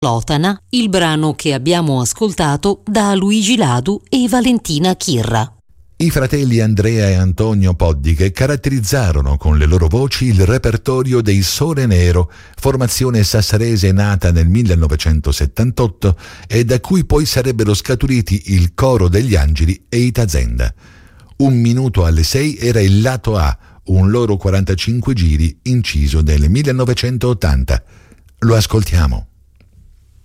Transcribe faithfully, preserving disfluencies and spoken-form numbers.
Lotana, il brano che abbiamo ascoltato da Luigi Ladu e Valentina Chirra. I fratelli Andrea e Antonio Poddiche caratterizzarono con le loro voci il repertorio dei Sole Nero, formazione sassarese nata nel millenovecentosettantotto e da cui poi sarebbero scaturiti il Coro degli Angeli e i Tazenda. Un minuto alle sei era il lato A, un loro quarantacinque giri inciso nel millenovecentottanta. Lo ascoltiamo.